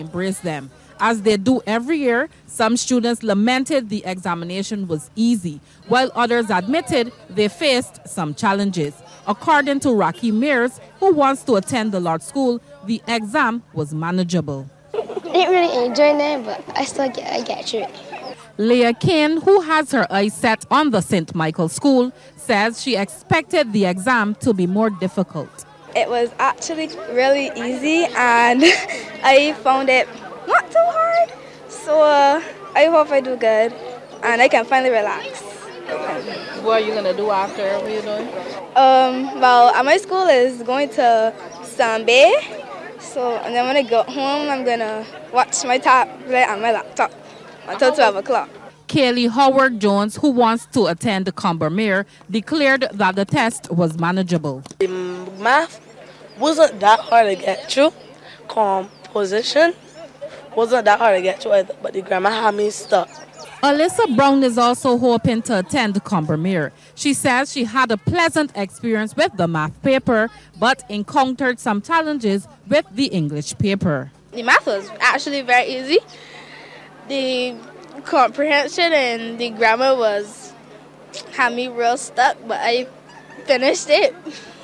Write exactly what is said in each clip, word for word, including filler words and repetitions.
embrace them. As they do every year, some students lamented the examination was easy, while others admitted they faced some challenges. According to Rocky Mears, who wants to attend the Lord School, the exam was manageable. I didn't really enjoy it, but I still get, I get through it. Leah Kane, who has her eyes set on the Saint Michael School, says she expected the exam to be more difficult. It was actually really easy and I found it not too hard. So uh, I hope I do good and I can finally relax. What are you going to do after? What are you doing? Um, well, at my school is going to Sambe. So and then when I go home, I'm going to watch my tablet and my laptop until twelve o'clock. Kaylee Howard Jones, who wants to attend Combermere, declared that the test was manageable. The math wasn't that hard to get through. Composition wasn't that hard to get through either, but the grammar had me stuck. Alyssa Brown is also hoping to attend Combermere. She says she had a pleasant experience with the math paper, but encountered some challenges with the English paper. The math was actually very easy. The comprehension and the grammar was had me real stuck, but I finished it.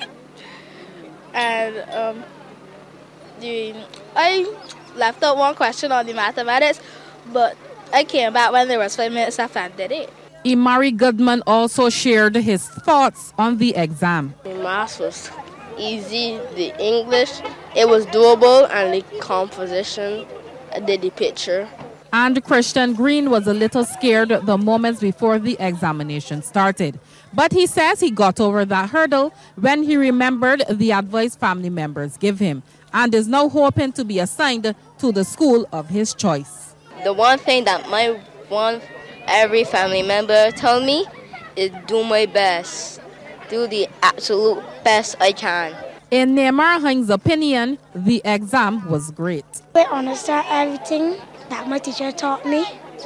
and um, the I left out one question on the mathematics, but I came back when there was five minutes left and did it. Imari Goodman also shared his thoughts on the exam. The math was easy, the English, it was doable, and the composition, I did the picture. And Christian Green was a little scared the moments before the examination started. But he says he got over that hurdle when he remembered the advice family members give him and is now hoping to be assigned to the school of his choice. The one thing that my one every family member told me is do my best. Do the absolute best I can. In Neymar Hines' opinion, the exam was great. I understand everything that my teacher taught me,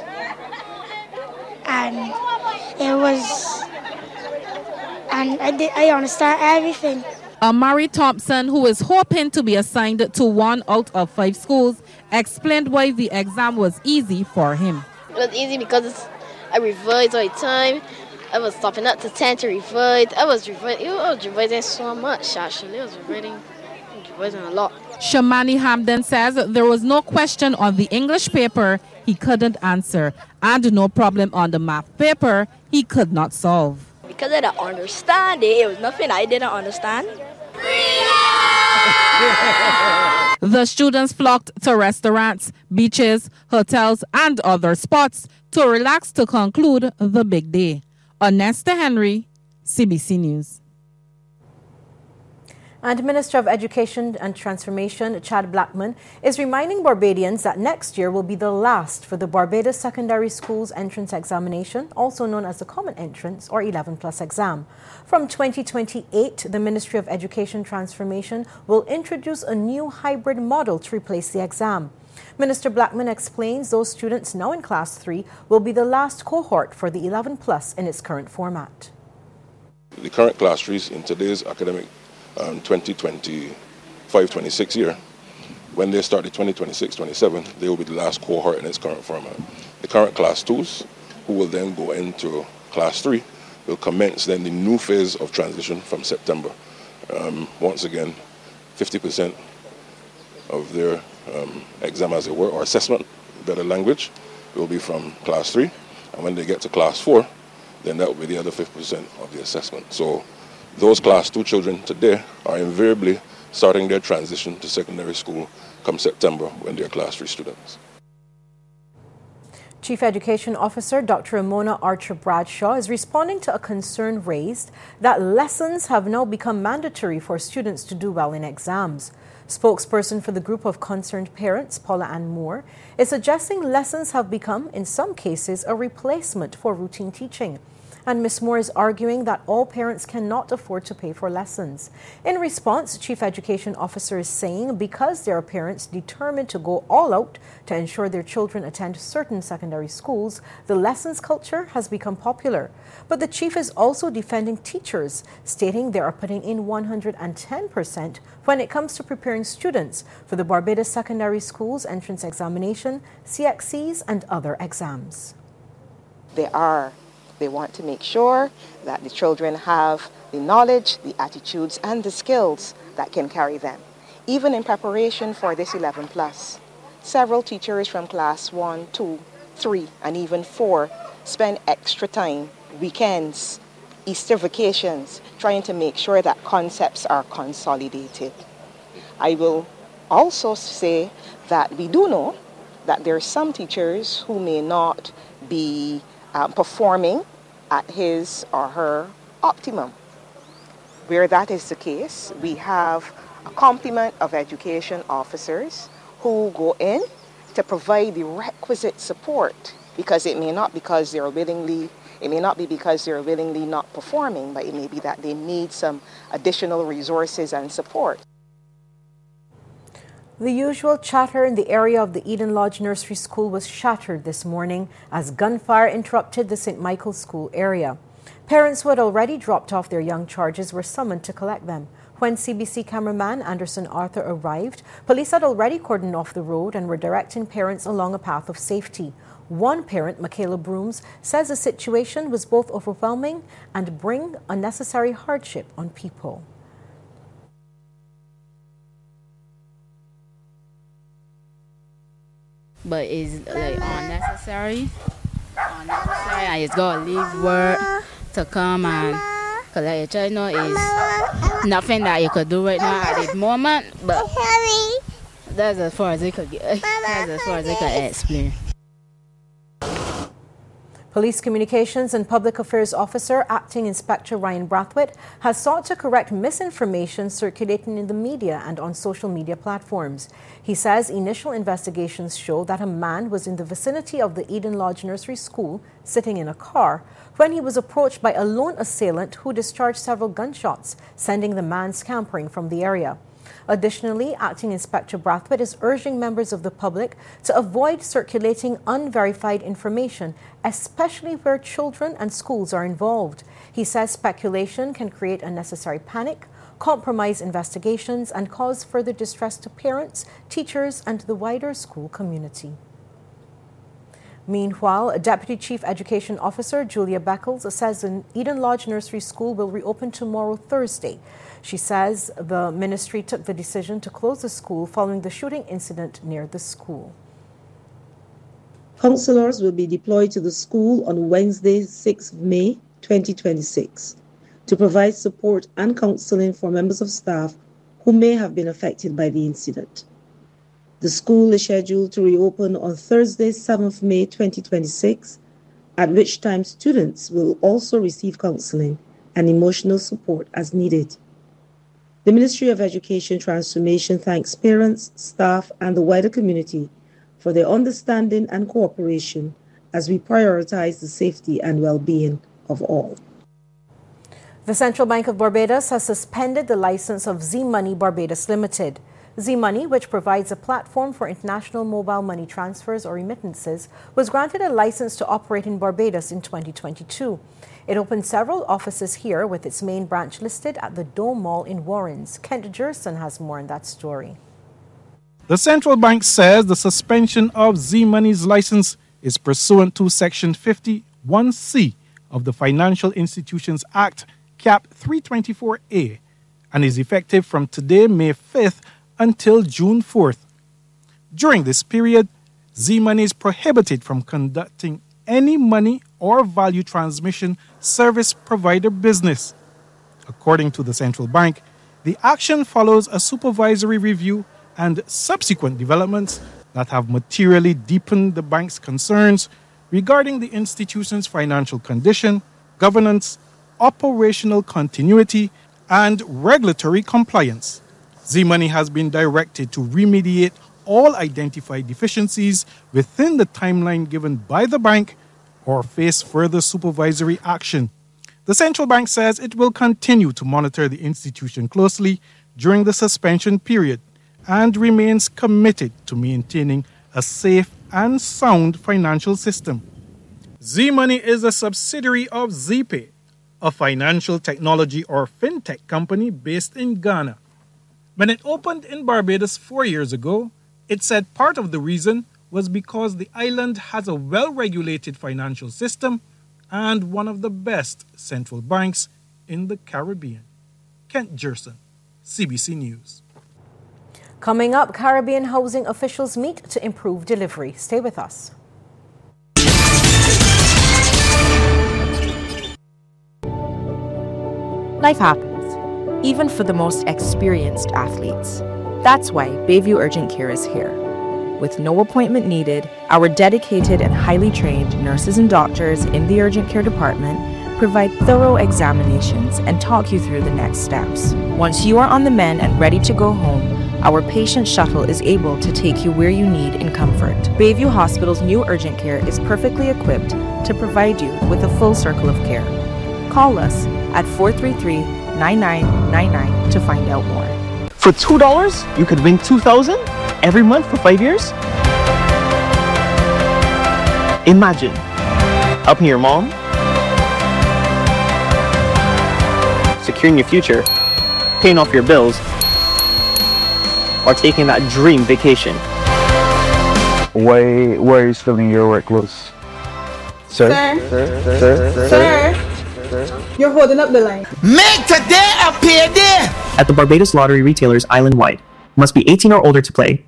and it was, and I did, I understand everything. Amari Thompson, who is hoping to be assigned to one out of five schools, explained why the exam was easy for him. It was easy because I revised all the time. I was stopping up to ten to revise. I was revising, I was revising so much actually. I was revising, revising a lot. Shamani Hamden says there was no question on the English paper he couldn't answer and no problem on the math paper he could not solve. Because I didn't understand it, it was nothing I didn't understand. The students flocked to restaurants, beaches, hotels, and other spots to relax to conclude the big day. Onesta Henry, C B C News. And Minister of Education and Transformation, Chad Blackman, is reminding Barbadians that next year will be the last for the Barbados Secondary Schools Entrance Examination, also known as the Common Entrance or eleven plus exam. From twenty twenty-eight, the Ministry of Education Transformation will introduce a new hybrid model to replace the exam. Minister Blackman explains those students now in Class three will be the last cohort for the eleven plus in its current format. The current Class threes in today's academic Um, twenty twenty-five twenty-six year, when they start the twenty twenty-six twenty-seven, they will be the last cohort in its current format. The current Class twos, who will then go into Class three, will commence then the new phase of transition from September. Um, once again, fifty percent of their um, exam, as it were, or assessment, better language, will be from Class three, and when they get to Class four, then that will be the other fifty percent of the assessment. So those Class two children today are invariably starting their transition to secondary school come September when they're Class three students. Chief Education Officer Doctor Ramona Archer Bradshaw is responding to a concern raised that lessons have now become mandatory for students to do well in exams. Spokesperson for the group of concerned parents, Paula Ann Moore, is suggesting lessons have become, in some cases, a replacement for routine teaching. And Miz Moore is arguing that all parents cannot afford to pay for lessons. In response, Chief Education Officer is saying because there are parents determined to go all out to ensure their children attend certain secondary schools, the lessons culture has become popular. But the chief is also defending teachers, stating they are putting in one hundred ten percent when it comes to preparing students for the Barbados Secondary Schools Entrance Examination, C X Cs, and other exams. They are. They want to make sure that the children have the knowledge, the attitudes, and the skills that can carry them. Even in preparation for this eleven plus, several teachers from class one, two, three, and even four spend extra time, weekends, Easter vacations, trying to make sure that concepts are consolidated. I will also say that we do know that there are some teachers who may not be um, performing at his or her optimum. Where that is the case, we have a complement of education officers who go in to provide the requisite support, because it may not because they're willingly, it may not be because they're willingly not performing, but it may be that they need some additional resources and support. The usual chatter in the area of the Eden Lodge Nursery School was shattered this morning as gunfire interrupted the Saint Michael's School area. Parents who had already dropped off their young charges were summoned to collect them. When C B C cameraman Anderson Arthur arrived, police had already cordoned off the road and were directing parents along a path of safety. One parent, Michaela Brooms, says the situation was both overwhelming and bring unnecessary hardship on people. But it's like unnecessary, unnecessary, and it's gotta leave work to come and collect your child. You know, is nothing that you could do right now at this moment, but that's as far as they could get. That's as far as they could explain. Police Communications and Public Affairs Officer Acting Inspector Ryan Brathwaite has sought to correct misinformation circulating in the media and on social media platforms. He says initial investigations show that a man was in the vicinity of the Eden Lodge Nursery School sitting in a car when he was approached by a lone assailant who discharged several gunshots, sending the man scampering from the area. Additionally, Acting Inspector Brathwaite is urging members of the public to avoid circulating unverified information, especially where children and schools are involved. He says speculation can create unnecessary panic, compromise investigations, and cause further distress to parents, teachers, and the wider school community. Meanwhile, Deputy Chief Education Officer Julia Beckles says the Eden Lodge Nursery School will reopen tomorrow, Thursday. She says the ministry took the decision to close the school following the shooting incident near the school. Councillors will be deployed to the school on Wednesday, sixth of May, twenty twenty-six, to provide support and counselling for members of staff who may have been affected by the incident. The school is scheduled to reopen on Thursday, seventh of May, twenty twenty-six, at which time students will also receive counselling and emotional support as needed. The Ministry of Education Transformation thanks parents, staff, and the wider community for their understanding and cooperation as we prioritize the safety and well-being of all. The Central Bank of Barbados has suspended the license of Z-Money Barbados Limited. Z-Money, which provides a platform for international mobile money transfers or remittances, was granted a license to operate in Barbados in twenty twenty-two. It opened several offices here, with its main branch listed at the Dome Mall in Warrens. Kent Jerson has more on that story. The central bank says the suspension of Z-Money's license is pursuant to Section fifty-one C of the Financial Institutions Act, Cap three twenty-four A, and is effective from today, May fifth, until June fourth. During this period, Z-Money is prohibited from conducting any money or value transmission service provider business. According to the central bank, the action follows a supervisory review and subsequent developments that have materially deepened the bank's concerns regarding the institution's financial condition, governance, operational continuity, and regulatory compliance. Z-Money has been directed to remediate all identified deficiencies within the timeline given by the bank or face further supervisory action. The central bank says it will continue to monitor the institution closely during the suspension period and remains committed to maintaining a safe and sound financial system. Z-Money is a subsidiary of ZPay, a financial technology or fintech company based in Ghana. When it opened in Barbados four years ago, it said part of the reason was because the island has a well-regulated financial system and one of the best central banks in the Caribbean. Kent Jerson, C B C News. Coming up, Caribbean housing officials meet to improve delivery. Stay with us. Life happens, even for the most experienced athletes. That's why Bayview Urgent Care is here. With no appointment needed, our dedicated and highly trained nurses and doctors in the urgent care department provide thorough examinations and talk you through the next steps. Once you are on the mend and ready to go home, our patient shuttle is able to take you where you need in comfort. Bayview Hospital's new urgent care is perfectly equipped to provide you with a full circle of care. Call us at four three three, nine nine nine nine to find out more. For two dollars, you could win two thousand dollars every month for five years? Imagine helping your mom, securing your future, paying off your bills, or taking that dream vacation. Why, why are you spilling your work clothes? Sir? Sir? Sir? Sir? Sir? Sir? You're holding up the line. Make today a payday! At the Barbados Lottery retailers island-wide. Must be eighteen or older to play.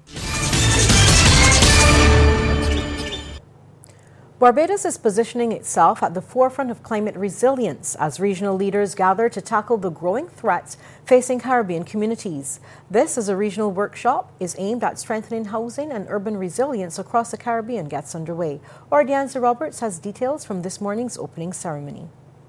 Barbados is positioning itself at the forefront of climate resilience as regional leaders gather to tackle the growing threats facing Caribbean communities. This, as a regional workshop, is aimed at strengthening housing and urban resilience across the Caribbean gets underway. Ordianza Roberts has details from this morning's opening ceremony.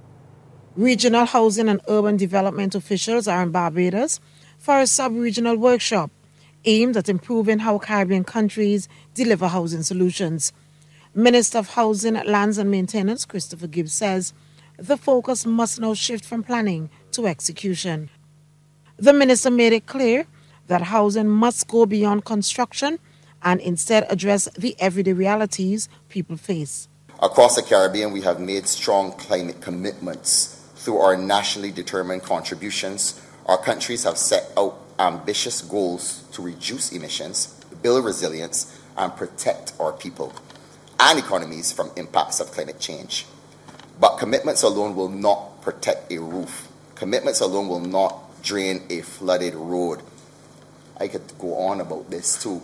Regional housing and urban development officials are in Barbados for a sub-regional workshop aimed at improving how Caribbean countries deliver housing solutions. Minister of Housing, Lands and Maintenance, Christopher Gibbs, says the focus must now shift from planning to execution. The minister made it clear that housing must go beyond construction and instead address the everyday realities people face. Across the Caribbean, we have made strong climate commitments through our nationally determined contributions. Our countries have set out ambitious goals to reduce emissions, build resilience, and protect our people and economies from impacts of climate change. But commitments alone will not protect a roof. Commitments alone will not drain a flooded road. I could go on about this too.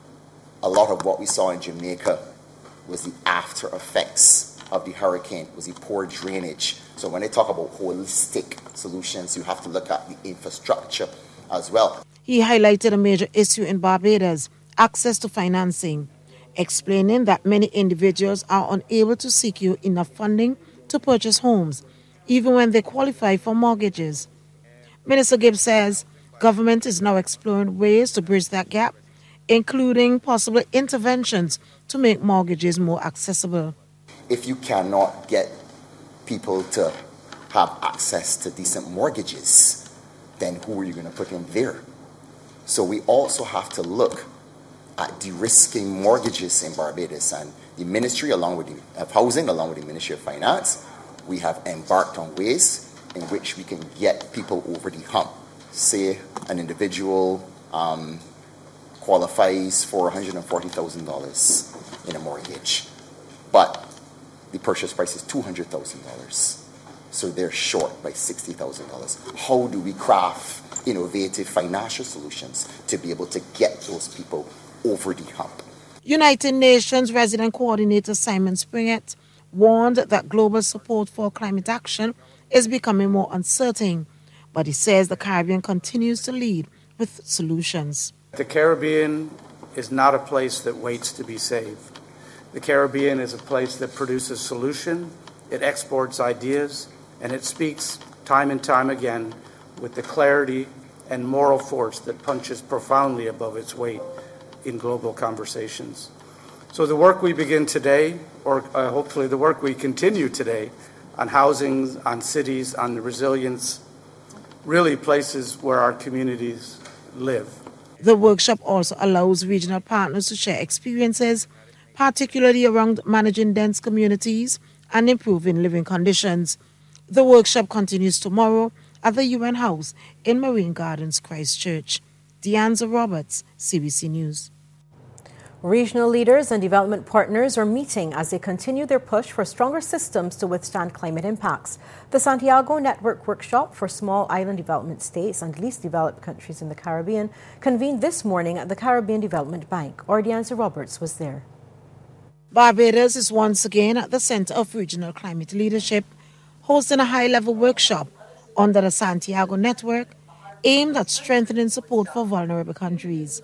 A lot of what we saw in Jamaica was the after effects of the hurricane, was the poor drainage. So when they talk about holistic solutions, you have to look at the infrastructure as well. He highlighted a major issue in Barbados, access to financing, explaining that many individuals are unable to secure enough funding to purchase homes, even when they qualify for mortgages. Minister Gibbs says government is now exploring ways to bridge that gap, including possible interventions to make mortgages more accessible. If you cannot get people to have access to decent mortgages, then who are you going to put in there? So we also have to look at de-risking mortgages in Barbados, and the Ministry, along with the of Housing, along with the Ministry of Finance, we have embarked on ways in which we can get people over the hump. Say an individual um, qualifies for one hundred forty thousand dollars in a mortgage, but the purchase price is two hundred thousand dollars. So they're short by sixty thousand dollars. How do we craft innovative financial solutions to be able to get those people over the hump? United Nations Resident Coordinator Simon Springett warned that global support for climate action is becoming more uncertain, but he says the Caribbean continues to lead with solutions. The Caribbean is not a place that waits to be saved. The Caribbean is a place that produces solution, it exports ideas, and it speaks time and time again with the clarity and moral force that punches profoundly above its weight in global conversations. So the work we begin today, or uh, hopefully the work we continue today, on housing, on cities, on the resilience, really places where our communities live. The workshop also allows regional partners to share experiences, particularly around managing dense communities and improving living conditions. The workshop continues tomorrow at the U N House in Marine Gardens, Christchurch. Deanza Roberts, C B C News. Regional leaders and development partners are meeting as they continue their push for stronger systems to withstand climate impacts. The Santiago Network Workshop for Small Island Development States and Least Developed Countries in the Caribbean convened this morning at the Caribbean Development Bank. Ordianza Roberts was there. Barbados is once again at the center of regional climate leadership, hosting a high-level workshop under the Santiago Network aimed at strengthening support for vulnerable countries.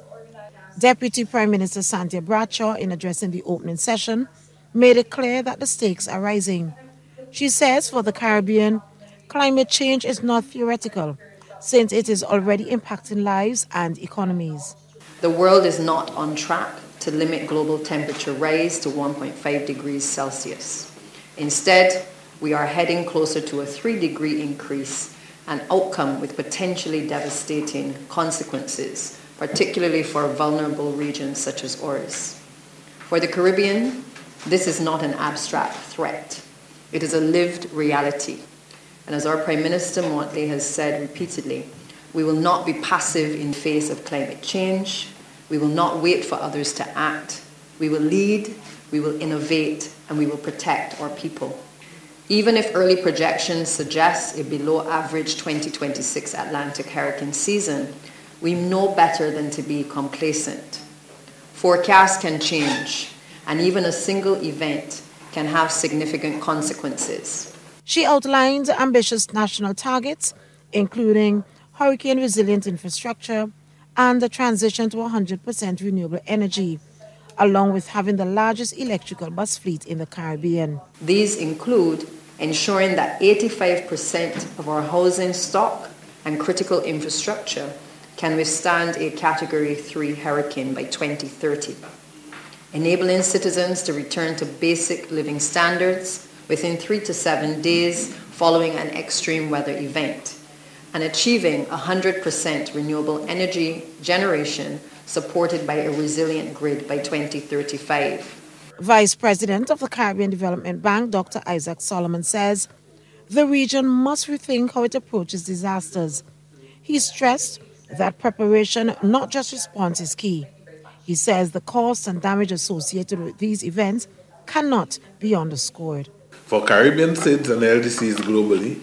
Deputy Prime Minister Santia Bradshaw, in addressing the opening session, made it clear that the stakes are rising. She says for the Caribbean, climate change is not theoretical, since it is already impacting lives and economies. The world is not on track to limit global temperature rise to one point five degrees Celsius. Instead, we are heading closer to a three degree increase, an outcome with potentially devastating consequences, particularly for vulnerable regions such as ours. For the Caribbean, this is not an abstract threat. It is a lived reality. And as our Prime Minister Motley has said repeatedly, we will not be passive in the face of climate change. We will not wait for others to act. We will lead, we will innovate, and we will protect our people. Even if early projections suggest a below average twenty twenty-six Atlantic hurricane season, we know better than to be complacent. Forecasts can change, and even a single event can have significant consequences. She outlined ambitious national targets, including hurricane-resilient infrastructure and the transition to one hundred percent renewable energy, along with having the largest electrical bus fleet in the Caribbean. These include ensuring that eighty-five percent of our housing stock and critical infrastructure can withstand a Category three hurricane by twenty thirty, enabling citizens to return to basic living standards within three to seven days following an extreme weather event, and achieving one hundred percent renewable energy generation supported by a resilient grid by twenty thirty-five. Vice President of the Caribbean Development Bank, Doctor Isaac Solomon, says the region must rethink how it approaches disasters. He stressed that preparation, not just response, is key. He says the cost and damage associated with these events cannot be underscored. For Caribbean S I Ds and L D Cs globally,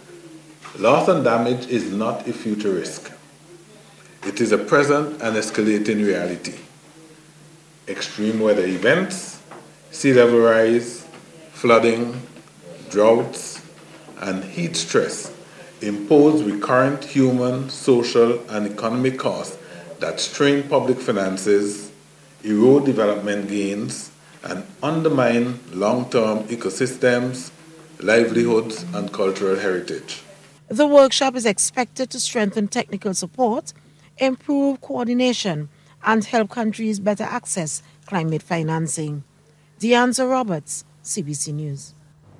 loss and damage is not a future risk. It is a present and escalating reality. Extreme weather events, sea level rise, flooding, droughts, and heat stress impose recurrent human, social, and economic costs that strain public finances, erode development gains, and undermine long-term ecosystems, livelihoods, and cultural heritage. The workshop is expected to strengthen technical support, improve coordination, and help countries better access climate financing. Deanza Roberts, C B C News.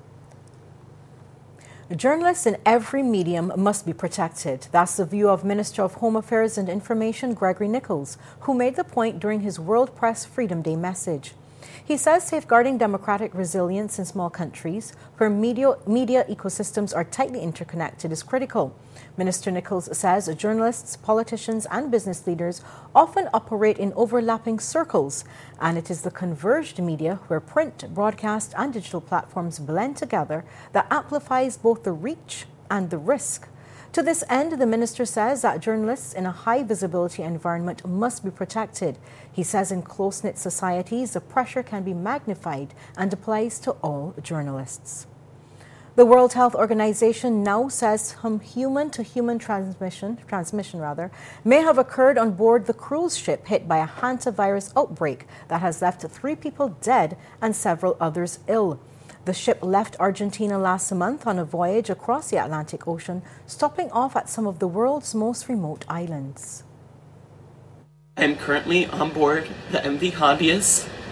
Journalists in every medium must be protected. That's the view of Minister of Home Affairs and Information Gregory Nichols, who made the point during his World Press Freedom Day message. He says safeguarding democratic resilience in small countries where media, media ecosystems are tightly interconnected is critical. Minister Nichols says journalists, politicians, and business leaders often operate in overlapping circles, and it is the converged media where print, broadcast, and digital platforms blend together that amplifies both the reach and the risk. To this end, the minister says that journalists in a high-visibility environment must be protected. He says in close-knit societies, the pressure can be magnified and applies to all journalists. The World Health Organization now says some human-to-human transmission, transmission rather, may have occurred on board the cruise ship hit by a hantavirus outbreak that has left three people dead and several others ill. The ship left Argentina last month on a voyage across the Atlantic Ocean, stopping off at some of the world's most remote islands. I am currently on board the M V Hondius,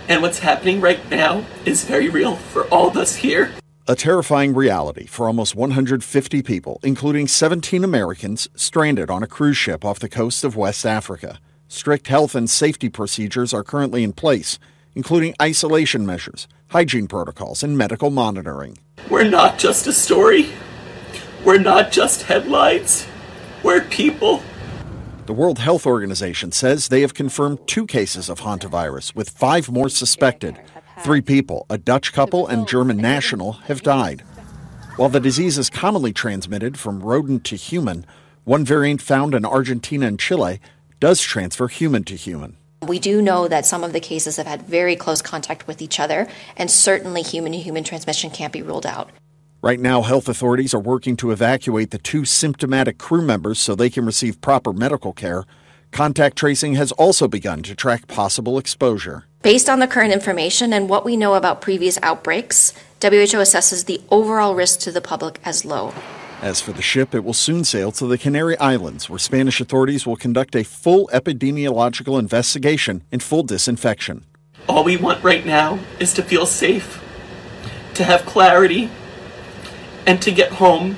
And what's happening right now is very real for all of us here. A terrifying reality for almost one hundred fifty people, including seventeen Americans, stranded on a cruise ship off the coast of West Africa. Strict health and safety procedures are currently in place, including isolation measures, hygiene protocols, and medical monitoring. We're not just a story. We're not just headlines. We're people. The World Health Organization says they have confirmed two cases of hantavirus, with five more suspected. Three people, a Dutch couple and German national, have died. While the disease is commonly transmitted from rodent to human, one variant found in Argentina and Chile does transfer human to human. We do know that some of the cases have had very close contact with each other, and certainly human-to-human transmission can't be ruled out. Right now, health authorities are working to evacuate the two symptomatic crew members so they can receive proper medical care. Contact tracing has also begun to track possible exposure. Based on the current information and what we know about previous outbreaks, W H O assesses the overall risk to the public as low. As for the ship, it will soon sail to the Canary Islands, where Spanish authorities will conduct a full epidemiological investigation and full disinfection. All we want right now is to feel safe, to have clarity, and to get home.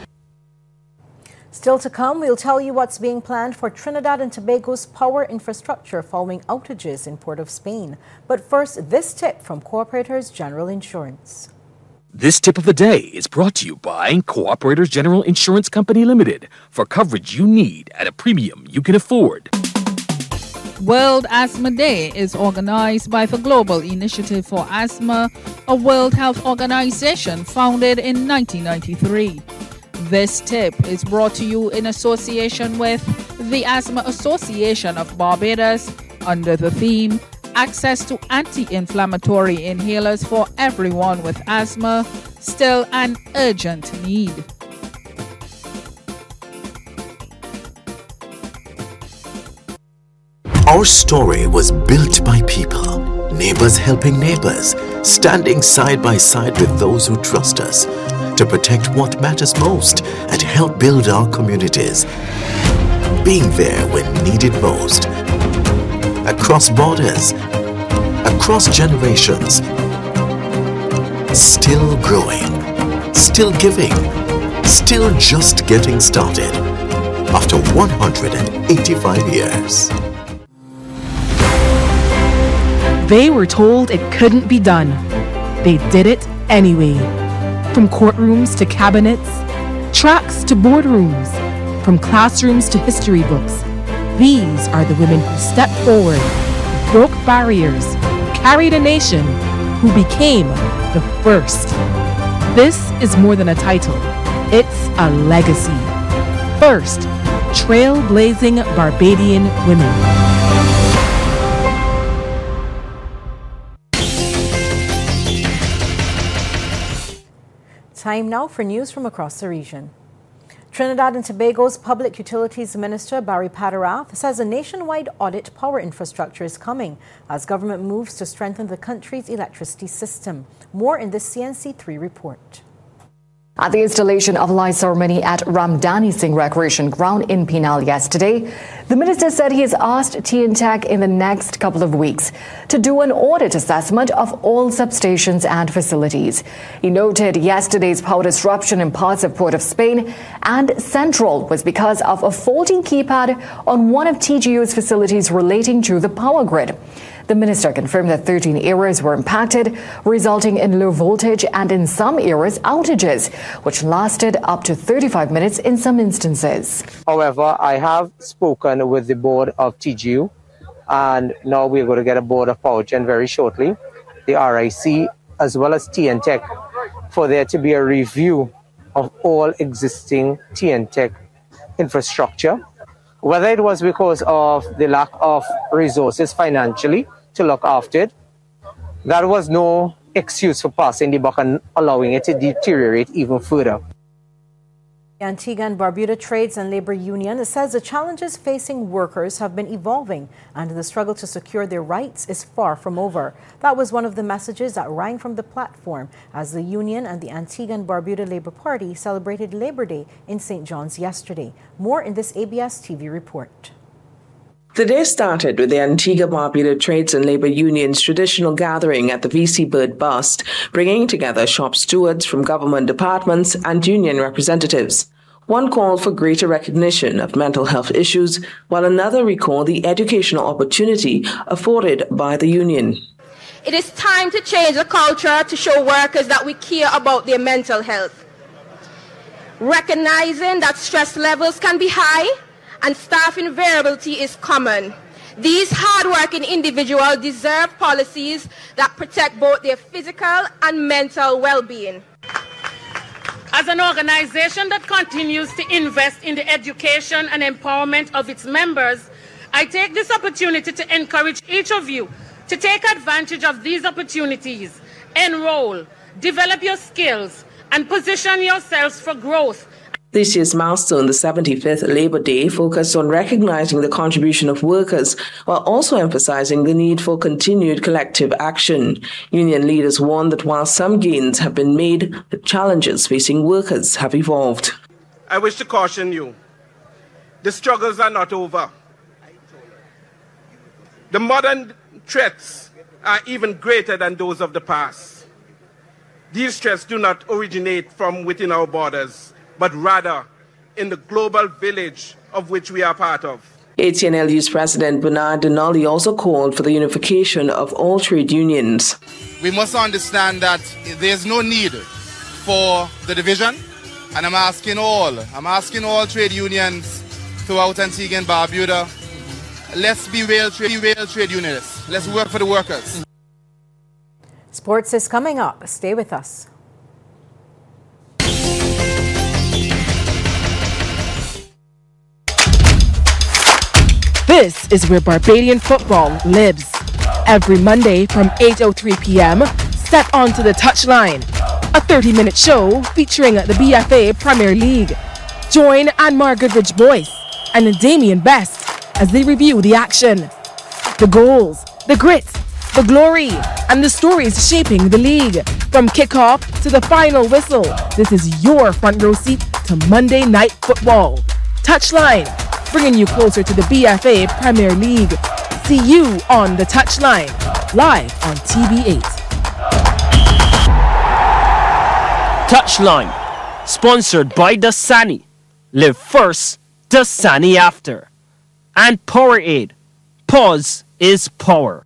Still to come, we'll tell you what's being planned for Trinidad and Tobago's power infrastructure following outages in Port of Spain. But first, this tip from Cooperators General Insurance. This tip of the day is brought to you by Cooperators General Insurance Company Limited for coverage you need at a premium you can afford. World Asthma Day is organized by the Global Initiative for Asthma, a World Health Organization founded in nineteen ninety-three. This tip is brought to you in association with the Asthma Association of Barbados under the theme Access to Anti-Inflammatory Inhalers for Everyone with Asthma, Still an Urgent Need. Our story was built by people, neighbors helping neighbors, standing side by side with those who trust us to protect what matters most and help build our communities. Being there when needed most. Across borders, across generations. Still growing, still giving, still just getting started. After one hundred eighty-five years. They were told it couldn't be done. They did it anyway. From courtrooms to cabinets, tracks to boardrooms, from classrooms to history books. These are the women who stepped forward, broke barriers, carried a nation, who became the first. This is more than a title. It's a legacy. First, trailblazing Barbadian women. Time now for news from across the region. Trinidad and Tobago's Public Utilities Minister Barry Padarath says a nationwide audit power infrastructure is coming as government moves to strengthen the country's electricity system. More in this C N C three report. At the installation of light ceremony at Ramdani Singh Recreation Ground in Penal yesterday, the minister said he has asked T N Tech in the next couple of weeks to do an audit assessment of all substations and facilities. He noted yesterday's power disruption in parts of Port of Spain and Central was because of a faulty keypad on one of T G U's facilities relating to the power grid. The minister confirmed that thirteen areas were impacted, resulting in low voltage and in some areas outages, which lasted up to thirty-five minutes in some instances. However, I have spoken with the board of T G U, and now we're going to get a board of PowerGen very shortly, the R I C, as well as T N Tech, for there to be a review of all existing T N Tech infrastructure. Whether it was because of the lack of resources financially to look after it, that was no excuse for passing the buck and allowing it to deteriorate even further. The Antigua and Barbuda Trades and Labor Union says the challenges facing workers have been evolving and the struggle to secure their rights is far from over. That was one of the messages that rang from the platform as the union and the Antigua and Barbuda Labor Party celebrated Labor Day in Saint John's yesterday. More in this A B S T V report. The day started with the Antigua Barbuda Trades and Labor Union's traditional gathering at the V C Bird Bust, bringing together shop stewards from government departments and union representatives. One called for greater recognition of mental health issues, while another recalled the educational opportunity afforded by the union. It is time to change the culture to show workers that we care about their mental health. Recognizing that stress levels can be high and staffing variability is common. These hard-working individuals deserve policies that protect both their physical and mental well-being. As an organization that continues to invest in the education and empowerment of its members, I take this opportunity to encourage each of you to take advantage of these opportunities, enroll, develop your skills, and position yourselves for growth. This year's milestone, the seventy-fifth Labor Day, focused on recognizing the contribution of workers while also emphasizing the need for continued collective action. Union leaders warned that while some gains have been made, the challenges facing workers have evolved. I wish to caution you, the struggles are not over. The modern threats are even greater than those of the past. These threats do not originate from within our borders, but rather in the global village of which we are part of. A T N L U's President Bernard Denali also called for the unification of all trade unions. We must understand that there's no need for the division, and I'm asking all, I'm asking all trade unions throughout Antigua and Barbuda, let's be real trade, real trade unionists. Let's work for the workers. Sports is coming up. Stay with us. This is where Barbadian football lives. Every Monday from eight oh three p.m., step onto the touchline. A thirty-minute show featuring the B F A Premier League. Join Anmar Goodrich Boyce and Damien Best as they review the action. The goals, the grit, the glory, and the stories shaping the league. From kickoff to the final whistle, this is your front row seat to Monday Night Football. Touchline, bringing you closer to the B F A Premier League. See you on the touchline, live on T V eight. Touchline, sponsored by Dasani. Live first, Dasani after. And Powerade. Pause is power.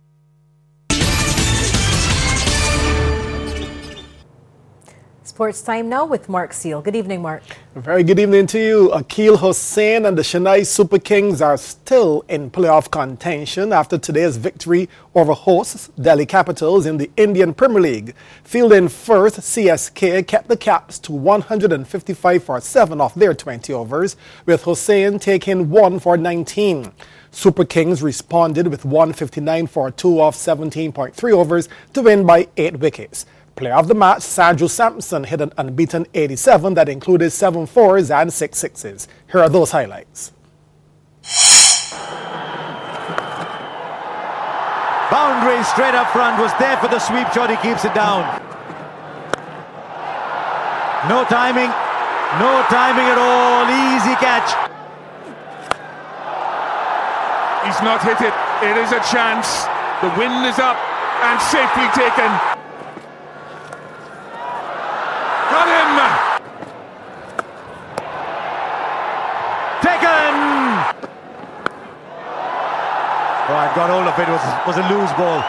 Sports time now with Mark Seal. Good evening, Mark. A very good evening to you. Akil Hussain and the Chennai Super Kings are still in playoff contention after today's victory over hosts Delhi Capitals in the Indian Premier League. Fielding first, C S K kept the Caps to one hundred fifty-five for seven off their twenty overs, with Hussain taking one for nineteen. Super Kings responded with one fifty-nine for two off seventeen point three overs to win by eight wickets. Player of the match, Sanju Samson hit an unbeaten eighty-seven that included seven fours and six sixes. Here are those highlights. Boundary straight up front, was there for the sweep shot, he keeps it down. No timing, no timing at all, easy catch. He's not hit it, it is a chance. The wind is up and safely taken. Got him! Taken! Oh, I got hold of it, it was, was a loose ball.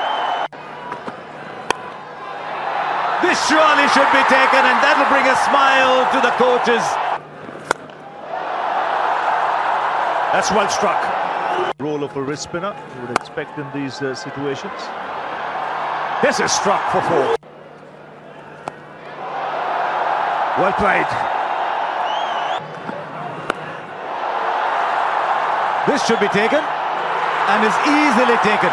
This surely should be taken, and that'll bring a smile to the coaches. That's well struck. Role of a wrist spinner, you would expect in these uh, situations. This is struck for four. Well played. This should be taken, and is easily taken.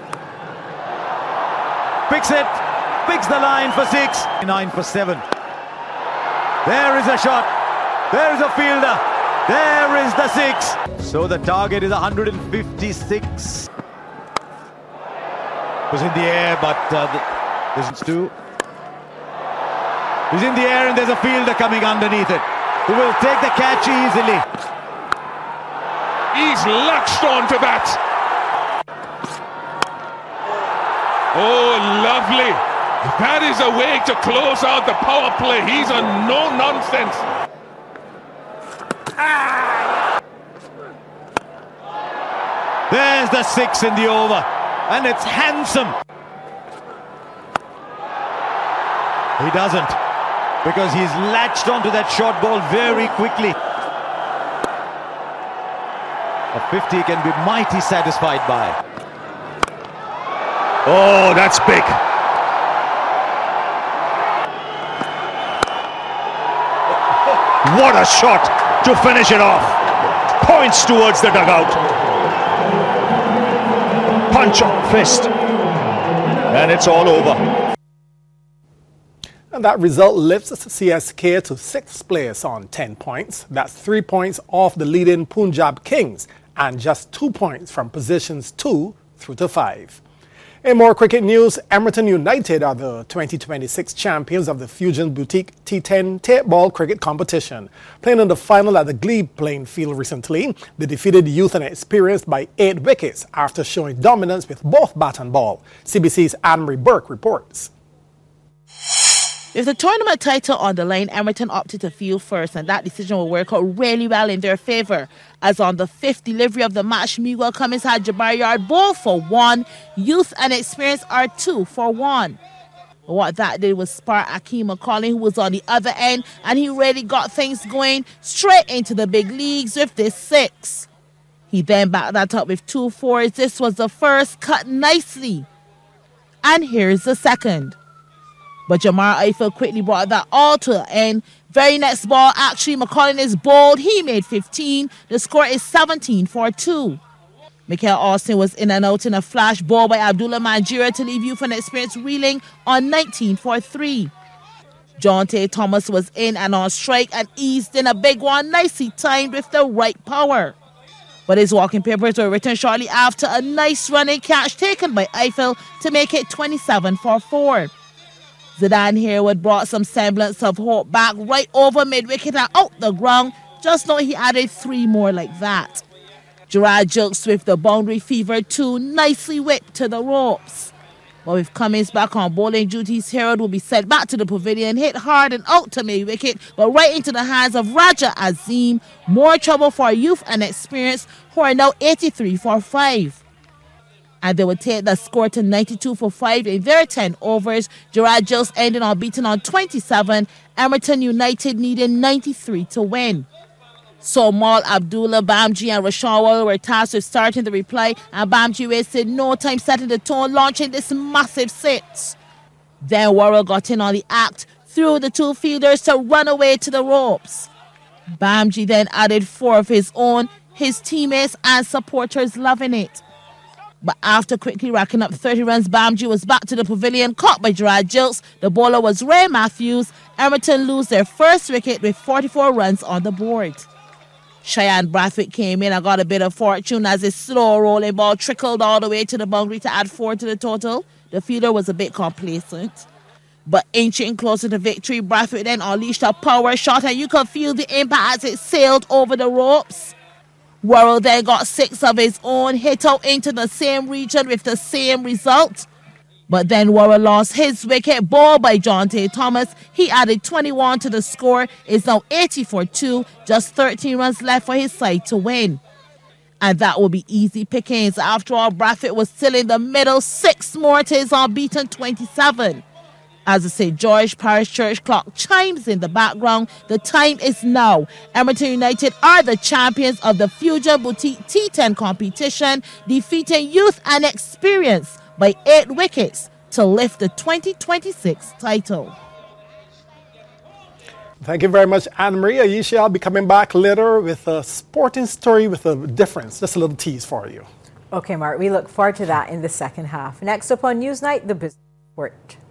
Picks it, picks the line for six. Nine for seven. There is a shot. There is a fielder. There is the six. So the target is one hundred fifty-six. Was in the air, but uh, the, this is two. He's in the air and there's a fielder coming underneath it, who will take the catch easily. He's latched onto that Oh, lovely. That is a way to close out the power play. He's a no-nonsense. Ah. There's the six in the over, and it's handsome. He doesn't, because he's latched onto that short ball very quickly. A fifty can be mighty satisfied by. Oh, that's big. What a shot to finish it off. Points towards the dugout. Punch up fist. And it's all over. And that result lifts C S K to sixth place on ten points. That's three points off the leading Punjab Kings and just two points from positions two through to five. In more cricket news, Emerton United are the twenty twenty-six champions of the Fusion Boutique T ten tape ball cricket competition. Playing in the final at the Glebe playing field recently, they defeated Youth and Experience by eight wickets after showing dominance with both bat and ball. C B C's Anne-Marie Burke reports. With the tournament title on the line, Emerton opted to field first, and that decision will work out really well in their favour. As on the fifth delivery of the match, Miguel Cummins had Jabari Yard ball for one, Youth and Experience are two for one. What that did was spark Akeem McCauley, who was on the other end, and he really got things going straight into the big leagues with this six. He then backed that up with two fours. This was the first, cut nicely. And here's the second. But Jamar Eiffel quickly brought that all to an end. Very next ball, actually, McCollin is bowled. He made fifteen. The score is seventeen for two. Mikael Austin was in and out in a flash ball by Abdullah Manjira to leave Youth and Experience reeling on nineteen for three. Jonte Thomas was in and on strike and eased in a big one, nicely timed with the right power. But his walking papers were written shortly after a nice running catch taken by Eiffel to make it twenty-seven for four. Zidane Harewood brought some semblance of hope back right over mid-wicket and out the ground. Just know he added three more like that. Gerard Jokes with the boundary fever too, nicely whipped to the ropes. But with Cummins back on bowling duties, Harewood will be sent back to the pavilion, hit hard and out to mid-wicket, but right into the hands of Raja Azim. More trouble for Youth and Experience, who are now eighty-three for five. And they would take the score to ninety-two for five in their ten overs. Gerard Jokes ended unbeaten on twenty-seven. Emerton United needed ninety-three to win. Somal, Abdullah, Bamji and Rashawn Waller were tasked with starting the reply, and Bamji wasted no time setting the tone, launching this massive six. Then Worrell got in on the act, threw the two fielders to run away to the ropes. Bamji then added four of his own, his teammates and supporters loving it. But after quickly racking up thirty runs, Bamji was back to the pavilion, caught by Gerard Jokes. The bowler was Ray Matthews. Emerton lose their first wicket with forty-four runs on the board. Cheyenne Brathwaite came in and got a bit of fortune as his slow rolling ball trickled all the way to the boundary to add four to the total. The fielder was a bit complacent. But inching closer to victory, Brathwaite then unleashed a power shot, and you could feel the impact as it sailed over the ropes. Worrell then got six of his own, hit out into the same region with the same result. But then Worrell lost his wicket, ball by Jonte Thomas. He added twenty-one to the score. It's now eighty for two, just thirteen runs left for his side to win. And that will be easy pickings. After all, Brathwaite was still in the middle, six more to his unbeaten twenty-seven. As the Saint George Parish Church clock chimes in the background, the time is now. Emerton United are the champions of the Fusion Boutique T ten competition, defeating Youth and Experience by eight wickets to lift the twenty twenty-six title. Thank you very much, Anne-Marie. Ayesha, I'll be coming back later with a sporting story with a difference. Just a little tease for you. Okay, Mark, we look forward to that in the second half. Next up on Newsnight, the business report.